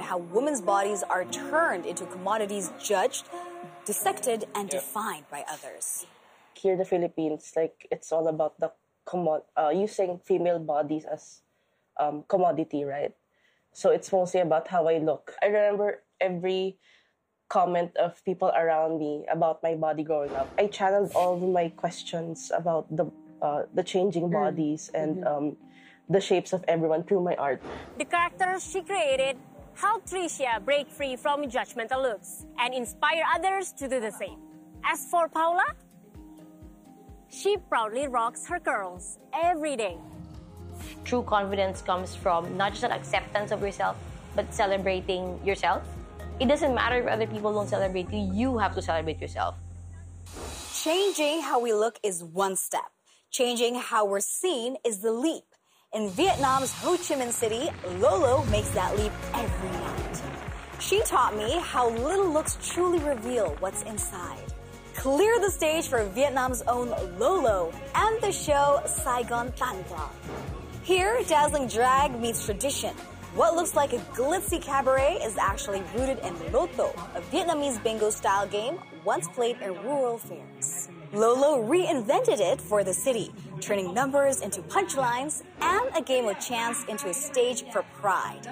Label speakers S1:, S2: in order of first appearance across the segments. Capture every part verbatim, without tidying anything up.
S1: how women's bodies are turned into commodities judged, dissected, and defined by others.
S2: Here in the Philippines, like it's all about the commo- uh, using female bodies as um, commodity, right? So it's mostly about how I look. I remember every comment of people around me about my body growing up. I channeled all of my questions about the uh, the changing bodies and um, the shapes of everyone through my art.
S3: The characters she created helped Tricia break free from judgmental looks and inspire others to do the same. As for Paula, she proudly rocks her curls every day.
S4: True confidence comes from not just an acceptance of yourself, but celebrating yourself. It doesn't matter if other people don't celebrate you, you have to celebrate yourself.
S1: Changing how we look is one step. Changing how we're seen is the leap. In Vietnam's Ho Chi Minh City, Lolo makes that leap every night. She taught me how little looks truly reveal what's inside. Clear the stage for Vietnam's own Lolo and the show Saigon Tan Bra. Here, dazzling drag meets tradition. What looks like a glitzy cabaret is actually rooted in Loto, a Vietnamese bingo-style game once played in rural fairs. Lolo reinvented it for the city, turning numbers into punchlines and a game of chance into a stage for pride.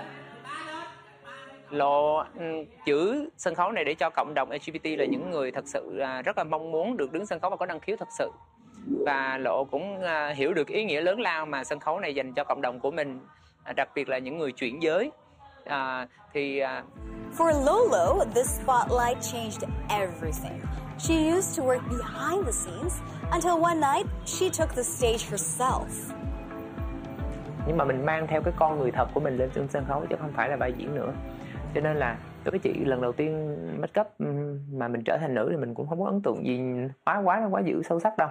S5: Lộ chữ sân khấu này để cho cộng đồng lờ giê bê tê là những người thật sự rất là mong muốn được đứng sân khấu và có năng khiếu thật sự. Và Lộ cũng hiểu được ý nghĩa lớn lao mà sân khấu này dành cho cộng đồng của mình, đặc biệt là những người chuyển giới. À, thì
S1: For Lolo, this spotlight changed everything. She used to work behind the scenes until one night she took the stage herself.
S5: Nhưng mà mình mang theo cái con người thật của mình lên trên sân khấu chứ không phải là vai diễn nữa. Cho nên là đối với chị lần đầu tiên make up mà mình trở thành nữ thì mình cũng không có ấn tượng gì quá quá quá dữ sâu sắc đâu.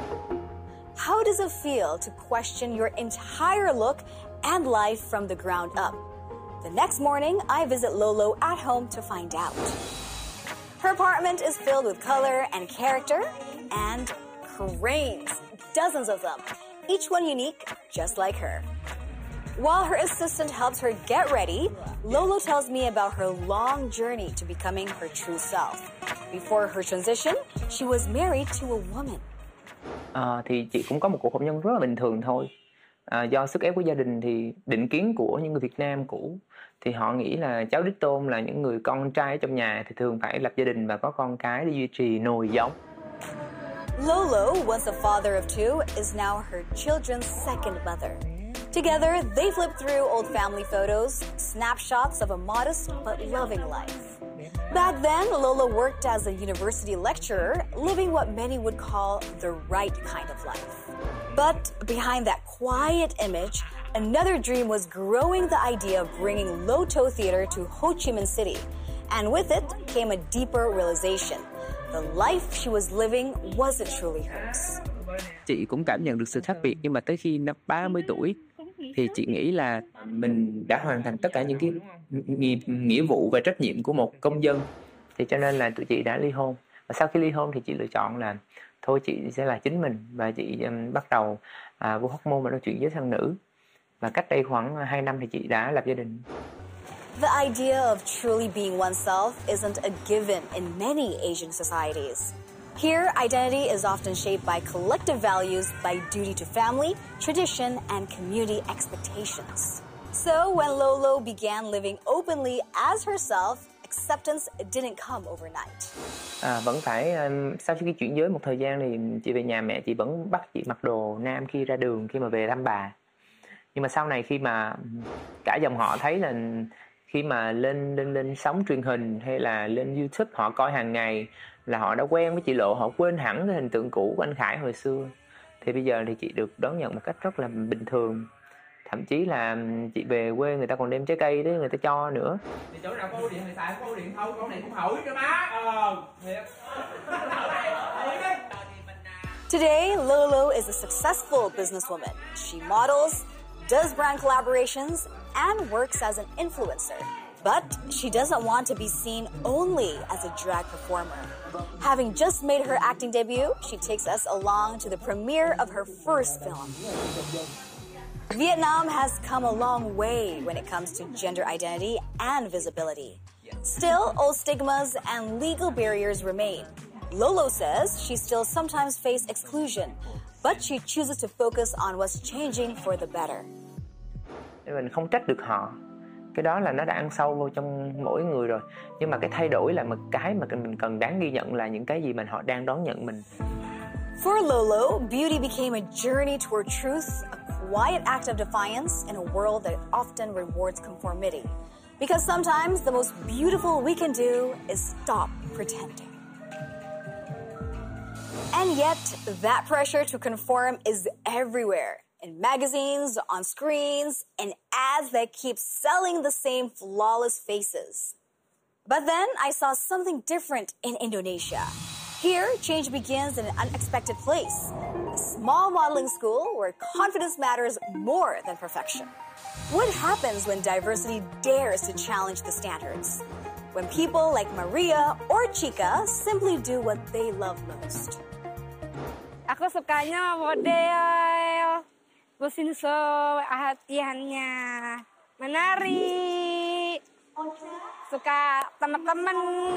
S1: How does it feel to question your entire look and life from the ground up? The next morning, I visit Lolo at home to find out. Her apartment is filled with color and character and cranes, dozens of them, each one unique, just like her. While her assistant helps her get ready, Lolo tells me about her long journey to becoming her true self. Before her transition, she was married to a woman.
S5: À, thì chị cũng có một cuộc hôn nhân rất là bình thường thôi. À, do sức ép của gia đình thì định kiến của những người Việt Nam cũ thì họ nghĩ là cháu đích tôn là những người con trai ở trong nhà thì thường phải lập gia đình và có con cái để duy trì nồi giống.
S1: Lolo, once a father of two, is now her children's second mother. Together, they flip through old family photos, snapshots of a modest but loving life. Back then, Lolo worked as a university lecturer, living what many would call the right kind of life. But behind that quiet image, another dream was growing, the idea of bringing Loto Theater to Ho Chi Minh City. And with it came a deeper realization. The life she was living wasn't truly hers.
S5: Chị cũng cảm nhận được sự khác biệt, nhưng mà tới khi năm ba mươi tuổi thì chị nghĩ là mình đã hoàn thành tất cả những cái nghĩa, nghĩa vụ và trách nhiệm của một công dân. Thì cho nên là tụi chị đã ly hôn. Và sau khi ly hôn thì chị lựa chọn là thôi chị sẽ là chính mình. Và chị um, bắt đầu uh, vô hormone và nói chuyện với sang nữ. Và cách đây khoảng hai năm thì chị đã lập gia đình.
S1: The idea of truly being oneself isn't a given in many Asian societies. Here, identity is often shaped by collective values, by duty to family, tradition, and community expectations. So when Lolo began living openly as herself, acceptance didn't come overnight.
S5: À, vẫn phải sau khi chuyển giới một thời gian thì chị về nhà mẹ chị vẫn bắt chị mặc đồ nam khi ra đường, khi mà về thăm bà. Nhưng mà sau này khi mà cả dòng họ thấy là khi mà lên lên lên sóng truyền hình hay là lên YouTube họ coi hàng ngày là họ đã quen với chị Lộ, họ quên hẳn cái hình tượng cũ của anh Khải hồi xưa. Thì bây giờ thì chị được đón nhận một cách rất là bình thường. Thậm chí là chị về quê người ta còn đem trái cây đấy người ta cho nữa.
S6: Thì chỗ nào có ổ điện thì xài có ổ điện thôi, con này cũng hửi cho má. Ờ, thiệt.
S1: Today, Lolo is a successful businesswoman. She models, does brand collaborations, and works as an influencer. But she doesn't want to be seen only as a drag performer. Having just made her acting debut, she takes us along to the premiere of her first film. Vietnam has come a long way when it comes to gender identity and visibility. Still, old stigmas and legal barriers remain. Lolo says she still sometimes faces exclusion, but she chooses to focus on what's changing for the better.
S5: Mình không trách được họ. Cái đó là nó đã ăn sâu vô trong mỗi người rồi. Nhưng mà cái thay đổi là một cái mà mình cần đáng ghi nhận là những cái gì mà họ đang đón nhận mình.
S1: For Lolo, beauty became a journey toward truth, a quiet act of defiance in a world that often rewards conformity. Because sometimes the most beautiful we can do is stop pretending. And yet, that pressure to conform is everywhere. In magazines, on screens, in ads that keep selling the same flawless faces. But then I saw something different in Indonesia. Here, change begins in an unexpected place. A small modeling school where confidence matters more than perfection. What happens when diversity dares to challenge the standards? When people like Maria or Chica simply do what they love most.
S7: Aku sukanya model, terus hatiannya, menari, suka teman-teman.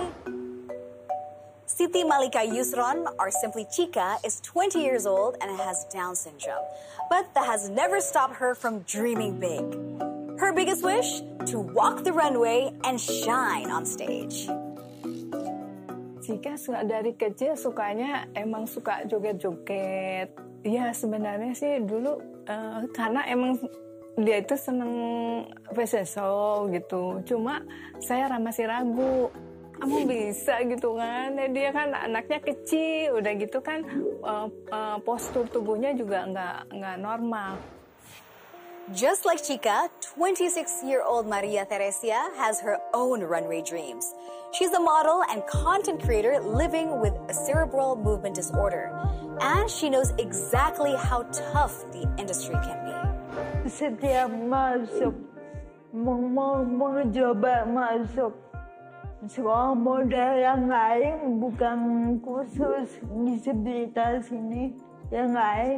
S1: Siti Malika Yusron, or simply Chica, is twenty years old and has Down syndrome. But that has never stopped her from dreaming big. Her biggest wish? To walk the runway and shine on stage.
S8: Chica dari kecil sukanya emang suka joget-joget. Ya sebenarnya sih dulu uh, karena emang dia itu seneng fashion show gitu. Cuma saya masih ragu. Kamu bisa gitu kan? Dia kan anaknya kecil, udah gitu kan uh, uh, postur tubuhnya juga nggak nggak normal.
S1: Just like Chica, twenty-six-year-old Maria Teresia has her own runway dreams. She's a model and content creator living with a cerebral movement disorder. And she knows exactly how tough the industry can be.
S9: Setiap masuk, mau, mau, mau coba masuk, semua model yang lain bukan khusus disabilitas ini, yang lain.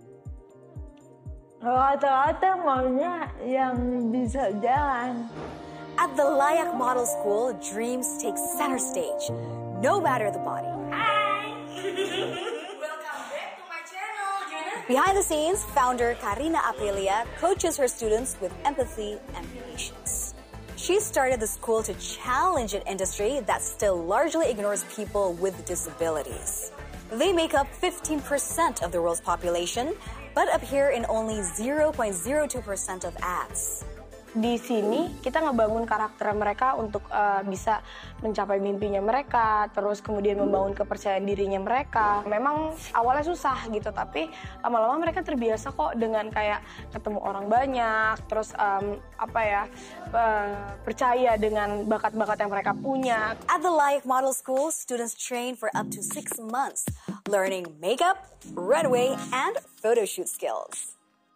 S9: Rata-rata maunya yang bisa jalan.
S1: At the Layak Model School, dreams take center stage, no matter the body.
S10: Hi! Welcome back to my channel, Jana.
S1: Behind the scenes, founder Karina Aprilia coaches her students with empathy and patience. She started the school to challenge an industry that still largely ignores people with disabilities. They make up fifteen percent of the world's population, but appear in only zero point zero two percent of ads.
S11: Di sini kita ngebangun karakter mereka untuk uh, bisa mencapai mimpinya mereka, terus kemudian membangun kepercayaan dirinya mereka. Memang awalnya susah gitu, tapi lama-lama mereka terbiasa kok dengan kayak ketemu orang banyak, terus um, apa ya uh, percaya dengan bakat-bakat yang mereka punya.
S1: At the Layak Model School, students train for up to six months, learning makeup, runway, and photo shoot skills.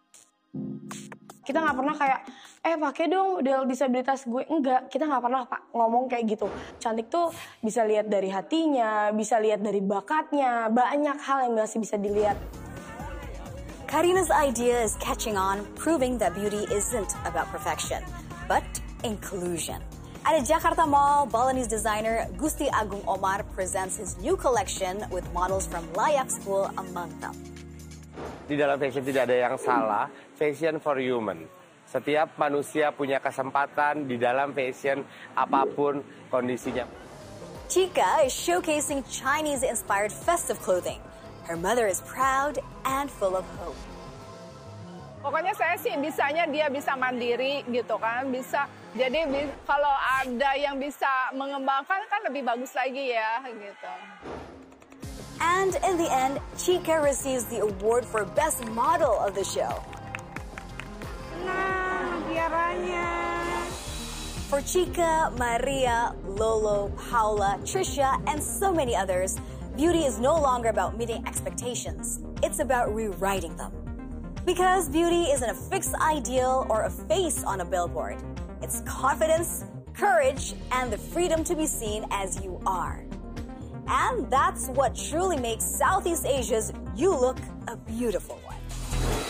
S11: Kita nggak pernah kayak, eh pakai dong model disabilitas gue. Enggak, kita nggak pernah Pak ngomong kayak gitu. Cantik tuh bisa lihat dari hatinya, bisa lihat dari bakatnya, banyak hal yang masih bisa dilihat.
S1: Karina's idea is catching on, proving that beauty isn't about perfection, but inclusion. At a Jakarta Mall, Balinese designer Gusti Agung Omar presents his new collection with models from Layak School among them.
S12: Di dalam fashion tidak ada yang salah, fashion for human. Setiap manusia punya kesempatan di dalam fashion apapun kondisinya.
S1: Chica is showcasing Chinese-inspired festive clothing. Her mother is proud and full of hope.
S13: Pokoknya saya sih bisanya dia bisa mandiri gitu kan, bisa. Jadi kalau ada yang bisa mengembangkan kan lebih bagus lagi ya gitu.
S1: And in the end, Chica receives the award for Best Model of the show.
S7: Nah, biaranya.
S1: For Chica, Maria, Lolo, Paula, Trisha, and so many others, beauty is no longer about meeting expectations. It's about rewriting them. Because beauty isn't a fixed ideal or a face on a billboard. It's confidence, courage, and the freedom to be seen as you are. And that's what truly makes Southeast Asia's You Look a beautiful one.